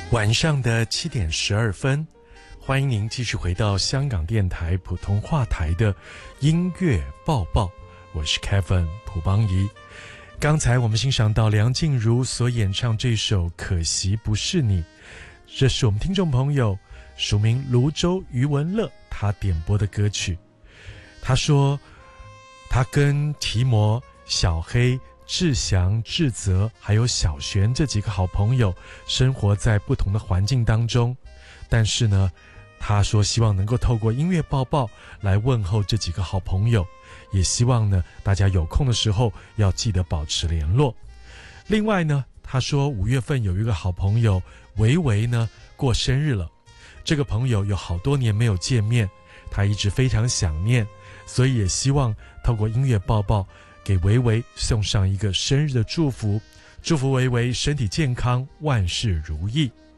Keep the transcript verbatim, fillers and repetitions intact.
晚上的七点十二分，欢迎您继续回到香港电台普通话台的音乐报报，我是 Kevin 蒲邦仪。刚才我们欣赏到梁静茹所演唱这首《可惜不是你》，这是我们听众朋友署名泸州余文乐他点播的歌曲。他说他跟提摩、小黑、志祥、志泽还有小璇这几个好朋友生活在不同的环境当中，但是呢他说希望能够透过音乐报报来问候这几个好朋友，也希望呢大家有空的时候要记得保持联络。另外呢他说五月份有一个好朋友维维呢过生日了，这个朋友有好多年没有见面，他一直非常想念，所以也希望透过音乐报报给维维送上一个生日的祝福，祝福维维身体健康，万事如意。